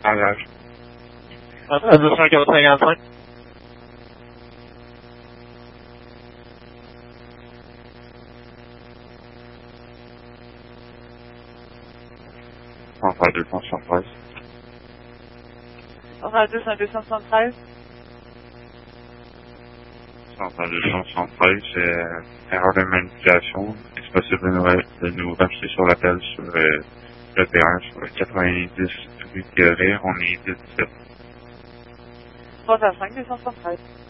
Engage. 255. Centrale 273. Centrale 273. Centrale 273, c'est erreur de manipulation. Est-ce possible de nous rajouter sur l'appel sur le terrain, sur le 90 rue Théoret, on est 17. 3 à 5 273.